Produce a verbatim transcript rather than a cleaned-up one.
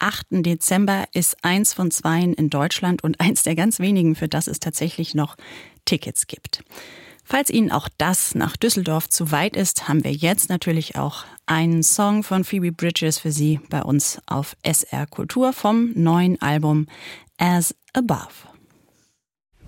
achten Dezember ist eins von zweien in Deutschland und eins der ganz wenigen, für das es tatsächlich noch Tickets gibt. Falls Ihnen auch das nach Düsseldorf zu weit ist, haben wir jetzt natürlich auch einen Song von Phoebe Bridgers für Sie bei uns auf S R Kultur vom neuen Album As Above.